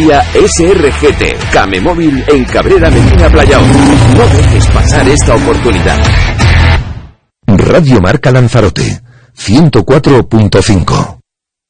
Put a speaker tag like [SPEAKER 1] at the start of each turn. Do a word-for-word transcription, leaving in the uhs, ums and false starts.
[SPEAKER 1] Concesionaria S R G T. Camemóvil en Cabrera Medina Playao. No dejes pasar esta oportunidad.
[SPEAKER 2] Radio Marca Lanzarote, ciento cuatro punto cinco.